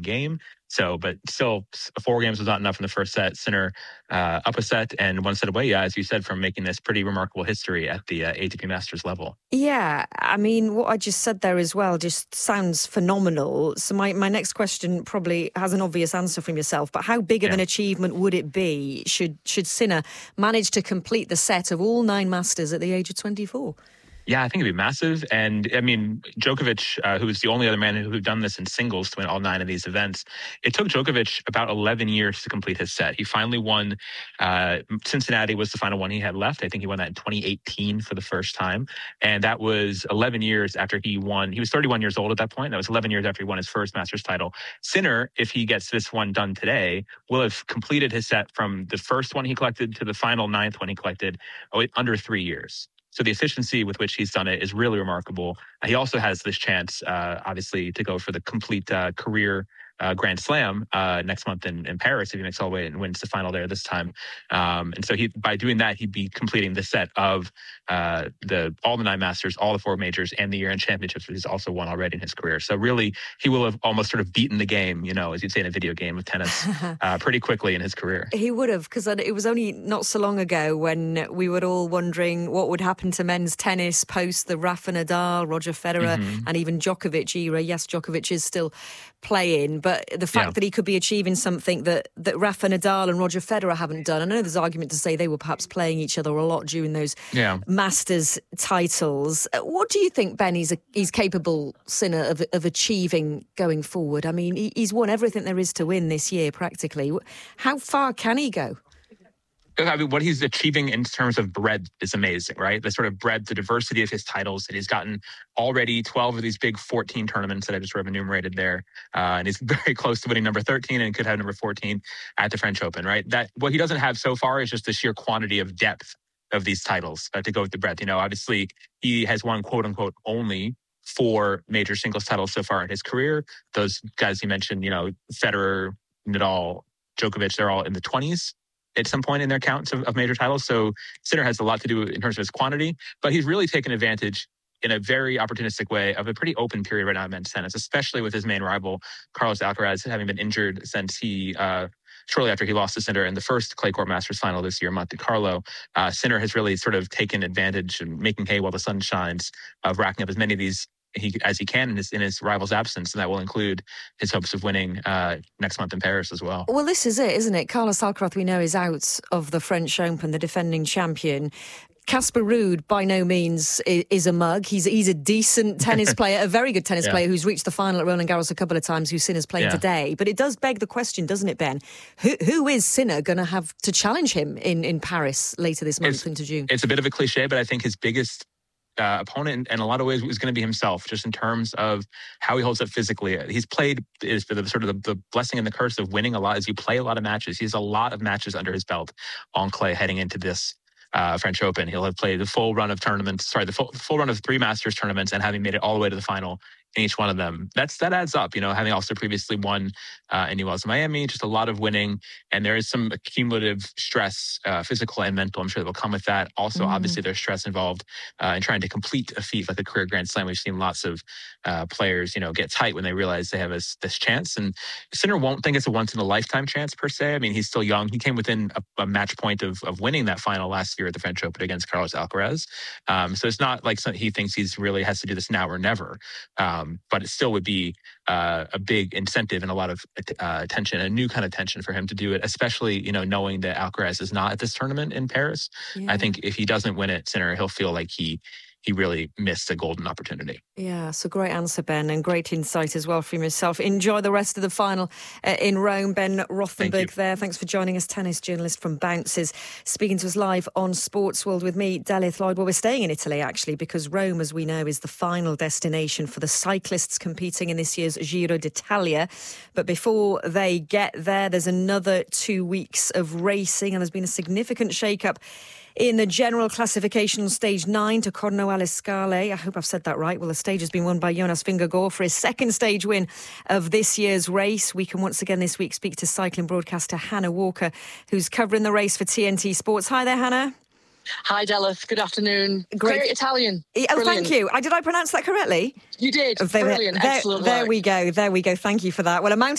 game. So, but still, 4 games was not enough in the first set. Sinner up a set and 1 set away, as you said, from making this pretty remarkable history at the ATP Masters level. Yeah, I mean, what I just said there as well just sounds phenomenal. So my next question probably has an obvious answer from yourself, but how big of an achievement would it be should Sinner manage to complete the set of all 9 Masters at the age of 24? Yeah, I think it'd be massive. And I mean, Djokovic, who was the only other man who'd done this in singles to win all 9 of these events, it took Djokovic about 11 years to complete his set. He finally won. Cincinnati was the final one he had left. I think he won that in 2018 for the first time. And that was 11 years after he won. He was 31 years old at that point. That was 11 years after he won his first Masters title. Sinner, if he gets this one done today, will have completed his set from the first one he collected to the final 9th one he collected under 3 years. So the efficiency with which he's done it is really remarkable. He also has this chance, obviously, to go for the complete career Grand Slam next month in Paris if he makes all the way and wins the final there this time. And so by doing that, he'd be completing the set of all the 9 Masters, all the 4 majors, and the year-end championships, which he's also won already in his career. So really, he will have almost sort of beaten the game, as you'd say in a video game of tennis, pretty quickly in his career. He would have, because it was only not so long ago when we were all wondering what would happen to men's tennis post the Rafa Nadal, Roger Federer, and even Djokovic era. Yes, Djokovic is still playing, but the fact that he could be achieving something that Rafa Nadal and Roger Federer haven't done. I know there's argument to say they were perhaps playing each other a lot during those Masters titles. What do you think, Ben, he's capable, Sinner, of achieving going forward? I mean, he's won everything there is to win this year, practically. How far can he go? I mean, what he's achieving in terms of breadth is amazing, right? The sort of breadth, the diversity of his titles that he's gotten already 12 of these big 14 tournaments that I just sort of enumerated there. And he's very close to winning number 13 and could have number 14 at the French Open, right? That what he doesn't have so far is just the sheer quantity of depth of these titles to go with the breadth. Obviously he has won quote unquote only 4 major singles titles so far in his career. Those guys you mentioned, Federer, Nadal, Djokovic, they're all in the 20s. At some point in their counts of major titles. So Sinner has a lot to do in terms of his quantity, but he's really taken advantage in a very opportunistic way of a pretty open period right now in men's tennis, especially with his main rival, Carlos Alcaraz, having been injured since he, shortly after he lost to Sinner in the first clay court Masters final this year, Monte Carlo. Sinner has really sort of taken advantage and making hay while the sun shines of racking up as many of these as he can in his rival's absence, and that will include his hopes of winning next month in Paris as well. Well, this is it, isn't it? Carlos Alcaraz, we know, is out of the French Open, the defending champion. Casper Ruud, by no means, is a mug. He's a decent tennis player, a very good tennis player who's reached the final at Roland Garros a couple of times, who Sinner's playing today. But it does beg the question, doesn't it, Ben? Who is Sinner going to have to challenge him in Paris later this month into June? It's a bit of a cliche, but I think his biggest opponent in a lot of ways is going to be himself, just in terms of how he holds up physically. He's played is the sort of the blessing and the curse of winning a lot as you play a lot of matches. He has a lot of matches under his belt on clay heading into this French Open. He'll have played the full run of tournaments, the full run of 3 Masters tournaments, and having made it all the way to the final in each one of them. That adds up, having also previously won in New Orleans and Miami, just a lot of winning. And there is some accumulative stress, physical and mental, I'm sure, that will come with that. Also, obviously, there's stress involved in trying to complete a feat like a career Grand Slam. We've seen lots of players, get tight when they realize they have this chance. And Sinner won't think it's a once-in-a-lifetime chance, per se. I mean, he's still young. He came within a match point of winning that final last year at the French Open against Carlos Alcaraz. So it's not like he thinks he's really has to do this now or never. But it still would be a big incentive and a lot of attention, a new kind of tension for him to do it, especially, knowing that Alcaraz is not at this tournament in Paris. I think if he doesn't win it, Sinner, he'll feel like he really missed a golden opportunity. Yeah, so great answer, Ben, and great insight as well from yourself. Enjoy the rest of the final in Rome. Ben Rothenberg there. Thanks for joining us, tennis journalist from Bounces, speaking to us live on Sportsworld with me, Delith Lloyd. Well, we're staying in Italy, actually, because Rome, as we know, is the final destination for the cyclists competing in this year's Giro d'Italia. But before they get there, there's another 2 weeks of racing, and there's been a significant shake-up in the general classification, stage 9 to Corno alle Scale. I hope I've said that right. Well, the stage has been won by Jonas Vingegaard for his second stage win of this year's race. We can once again this week speak to cycling broadcaster Hannah Walker, who's covering the race for TNT Sports. Hi there, Hannah. Hi, Delith. Good afternoon. Great Italian. Oh, thank you. Did I pronounce that correctly? You did. Brilliant. Excellent there work. we go. There we go. Thank you for that. Well, a mountain